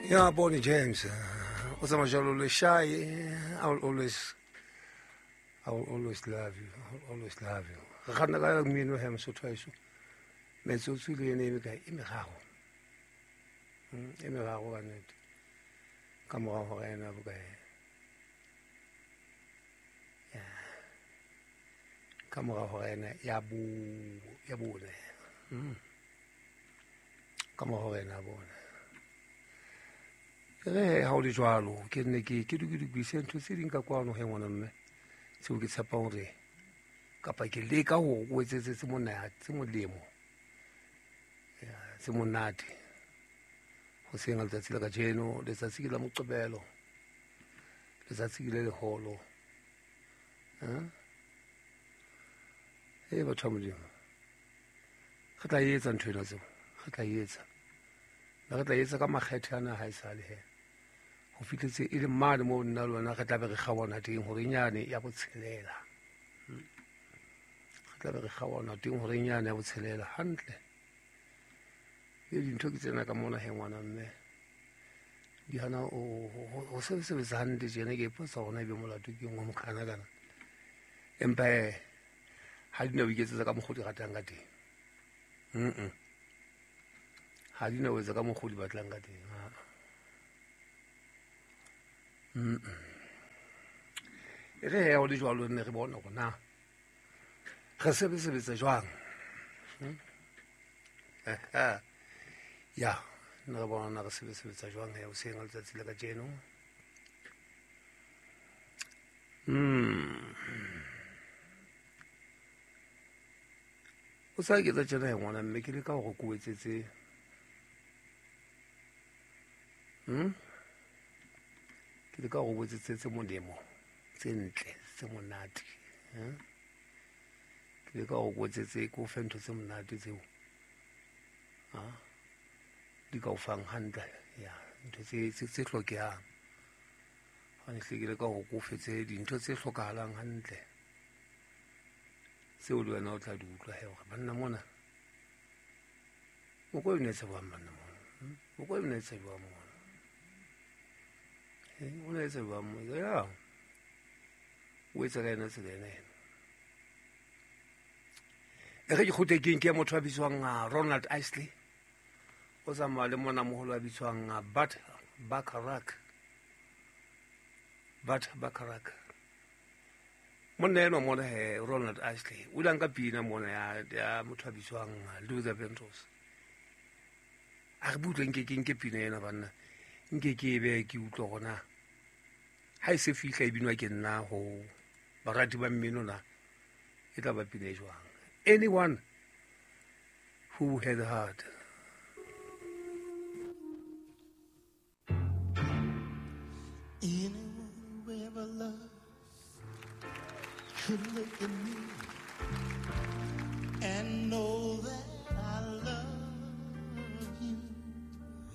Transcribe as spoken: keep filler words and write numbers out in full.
Yeah, Bonnie James. Uh, what's my always shy? I will always, I will always love you. I will always love you. Ga na ga mi no hem so twiso. Me so so le ne me ka e me gago. Mm, e me gago ba net. Ka mo ga ga na bu ka. Ya. Ka mo ga ga na ya bu ya bu ne. Mm. Ka mo ga na bu ne. Re ha o le jwalo ke ne ke ke du ke du se ntho se ding ka kwano he ngwana mme se o ke tsapa hore kapa ke le ka ho o etse se mona se molemo ya se monate ho se ngal tsatsi la ka jeno le tsatsi la moqebelo le tsatsi le le holo ha e ba thamodimo ga tla etsa ntho ena se ga tla etsa ba tla etsa ka makgethe ana ha isale he ho fitletse e le mane mo nna lona re tla be re kgabona teng hore nyane ya botshelela re tla be re kgabona teng hore nyane ya botshelela hantle e dintho ke tsena ka mona he ngwana mme di hana o se se se hantle jene ke potsa hona be molato ke ngwa mokgana kana empa ha di na o iketsetsa ka mogodi ratang ka teng mm ha di na o etsa ka mogodi batlang ka teng ha mm e re ya o le jwalo ne re bona go na re se be se be jwang ya ne re bona re se be se be jwang ya o se ngal tsatsi le ka jeno mm o sa ke tsa tsena e ngwana mme ke le ka go go etsetse hm ke le ka go botsetse tse molemo tse ntle tse monate hm ke le ka go botsetse ko fento tse monate tseo ha di ka o fang hantle ya ntho tse tse hlokehang ha ne hle ke le ka go go fetse dintho tse hlokahalang hantle seo le wena o tla di utlwa he hore banna mona mo go ine tse ba banna mona mo go ine tse ba mona o ne tse ba mo ya o etsa ka ena tse ena e re ke khote ke ke motho a bitswang Ronald Isley o tsamaya le mona moholo a bitswang Burt Bacharach Burt Bacharach monna eno mona he Ronald Isley o lang ka pina mona ya ya motho a bitswang Luther Vandross a re butleng ke ke ke pina ena banna nke ke be ke utlwa gona ha e se fihla e binwa ke nna ho barati ba mmino na e tla ba pina jwang anyone who had heart anyone who ever loved could look at me and know that